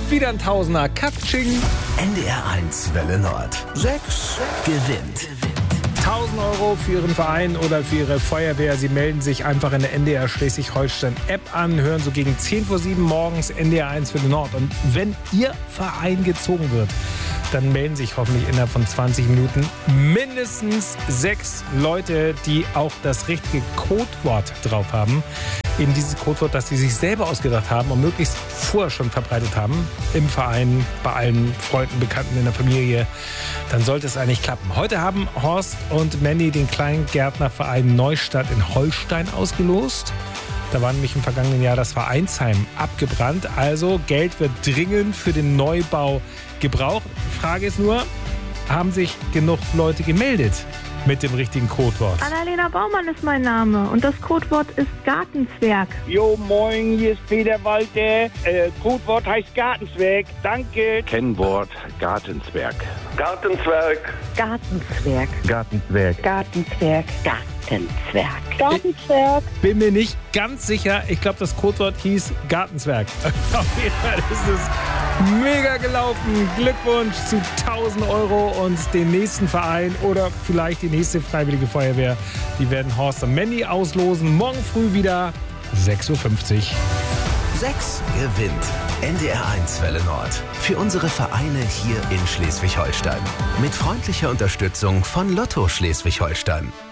wieder ein Tausender. Katsching. NDR 1 Welle Nord. 6 gewinnt. 1.000 Euro für Ihren Verein oder für Ihre Feuerwehr. Sie melden sich einfach in der NDR Schleswig-Holstein-App an, hören so gegen 6:10 morgens NDR 1 Welle Nord. Und wenn Ihr Verein gezogen wird, dann melden sich hoffentlich innerhalb von 20 Minuten mindestens 6 Leute, die auch das richtige Codewort drauf haben. Eben dieses Codewort, das sie sich selber ausgedacht haben und möglichst vorher schon verbreitet haben. Im Verein, bei allen Freunden, Bekannten, in der Familie. Dann sollte es eigentlich klappen. Heute haben Horst und Mandy den Kleingärtnerverein Neustadt in Holstein ausgelost. Da war nämlich im vergangenen Jahr das Vereinsheim abgebrannt. Also Geld wird dringend für den Neubau gebraucht. Die Frage ist nur, haben sich genug Leute gemeldet mit dem richtigen Codewort? Annalena Baumann ist mein Name und das Codewort ist Gartenzwerg. Jo, moin, hier ist Peter Walter. Codewort heißt Gartenzwerg. Danke. Kennwort Gartenzwerg. Gartenzwerg. Gartenzwerg. Gartenzwerg. Gartenzwerg. Gartenzwerg. Gartenzwerg. Bin mir nicht ganz sicher. Ich glaube, das Codewort hieß Gartenzwerg. Auf jeden Fall ist es mega gelaufen. Glückwunsch zu 1.000 Euro und den nächsten Verein oder vielleicht die nächste Freiwillige Feuerwehr. Die werden Horst und Mandy auslosen. Morgen früh wieder 6:50 Uhr. 6 gewinnt. NDR 1 Welle Nord. Für unsere Vereine hier in Schleswig-Holstein. Mit freundlicher Unterstützung von Lotto Schleswig-Holstein.